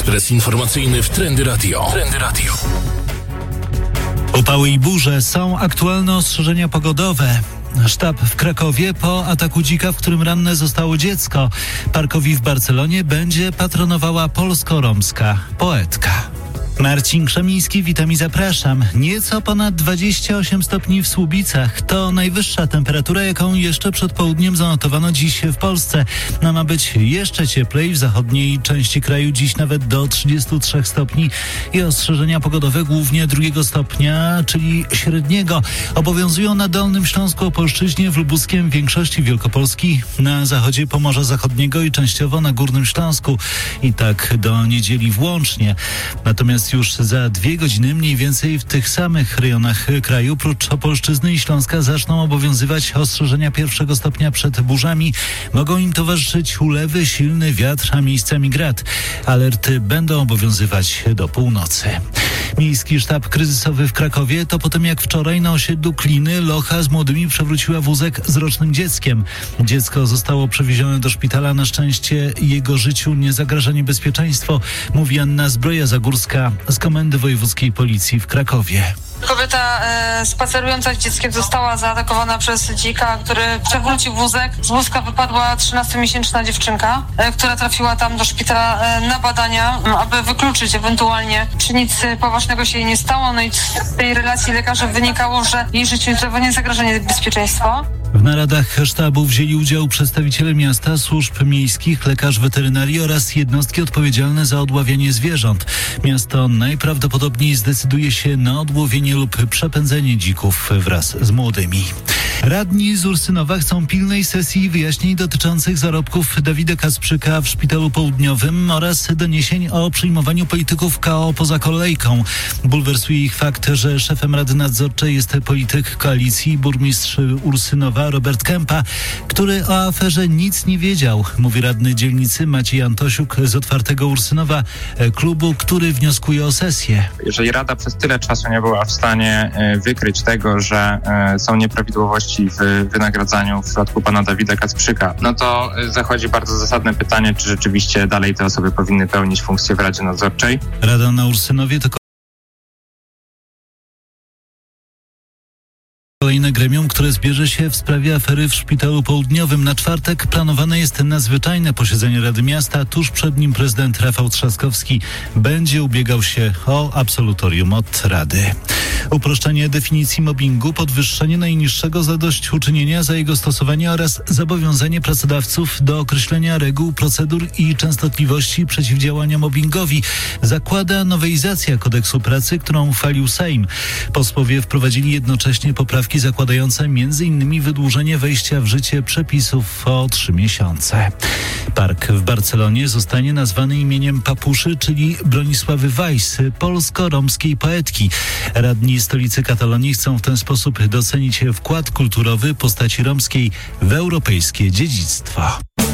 Ekspres informacyjny w Trendy Radio. Upały i burze, są aktualne ostrzeżenia pogodowe. Sztab w Krakowie po ataku dzika, w którym ranne zostało dziecko. Parkowi w Barcelonie będzie patronowała polsko-romska poetka. Marcin Krzemiński, witam i zapraszam. Nieco ponad 28 stopni w Słubicach. To najwyższa temperatura, jaką jeszcze przed południem zanotowano dziś w Polsce. Ma być jeszcze cieplej w zachodniej części kraju, dziś nawet do 33 stopni i ostrzeżenia pogodowe głównie 2 stopnia, czyli średniego. Obowiązują na Dolnym Śląsku, Opolszczyźnie, w Lubuskiem, w większości Wielkopolski, na zachodzie Pomorza Zachodniego i częściowo na Górnym Śląsku. I tak do niedzieli włącznie. Natomiast już za 2 godziny mniej więcej w tych samych rejonach kraju, prócz Opolszczyzny i Śląska, zaczną obowiązywać ostrzeżenia 1 stopnia przed burzami. Mogą im towarzyszyć ulewy, silny wiatr, a miejscami grad. Alerty będą obowiązywać do północy. Miejski Sztab Kryzysowy w Krakowie to po tym, jak wczoraj na osiedlu Kliny locha z młodymi przewróciła wózek z rocznym dzieckiem. Dziecko zostało przewiezione do szpitala. Na szczęście jego życiu nie zagraża niebezpieczeństwo, mówi Anna Zbroja-Zagórska z Komendy Wojewódzkiej Policji w Krakowie. Kobieta spacerująca z dzieckiem została zaatakowana przez dzika, który przewrócił wózek. Z wózka wypadła 13-miesięczna dziewczynka, która trafiła tam do szpitala na badania, aby wykluczyć ewentualnie, czy nic poważnego się jej nie stało. No i z tej relacji lekarzy wynikało, że jej życiu nie zagraża niebezpieczeństwo. W naradach sztabu wzięli udział przedstawiciele miasta, służb miejskich, lekarz weterynarii oraz jednostki odpowiedzialne za odławianie zwierząt. Miasto najprawdopodobniej zdecyduje się na odłowienie lub przepędzenie dzików wraz z młodymi. Radni z Ursynowa chcą pilnej sesji wyjaśnień dotyczących zarobków Dawida Kasprzyka w Szpitalu Południowym oraz doniesień o przyjmowaniu polityków KO poza kolejką. Bulwersuje ich fakt, że szefem Rady Nadzorczej jest polityk koalicji, burmistrz Ursynowa Robert Kępa, który o aferze nic nie wiedział, mówi radny dzielnicy Maciej Antosiuk z Otwartego Ursynowa, klubu, który wnioskuje o sesję. Jeżeli Rada przez tyle czasu nie była w stanie wykryć tego, że są nieprawidłowości w wynagradzaniu w przypadku pana Dawida Kasprzyka, no to zachodzi bardzo zasadne pytanie, czy rzeczywiście dalej te osoby powinny pełnić funkcję w Radzie Nadzorczej. Rada na Ursynowie to kolejne gremium, które zbierze się w sprawie afery w Szpitalu Południowym. Na czwartek planowane jest nadzwyczajne posiedzenie Rady Miasta. Tuż przed nim prezydent Rafał Trzaskowski będzie ubiegał się o absolutorium od Rady. Uproszczenie definicji mobbingu, podwyższenie najniższego zadośćuczynienia za jego stosowanie oraz zobowiązanie pracodawców do określenia reguł, procedur i częstotliwości przeciwdziałania mobbingowi zakłada nowelizacja Kodeksu Pracy, którą uchwalił Sejm. Posłowie wprowadzili jednocześnie poprawki zakładające m.in. wydłużenie wejścia w życie przepisów o 3 miesiące. Park w Barcelonie zostanie nazwany imieniem papuszy, czyli Bronisławy Weiss, polsko-romskiej poetki. Radni stolicy Katalonii chcą w ten sposób docenić wkład kulturowy postaci romskiej w europejskie dziedzictwo.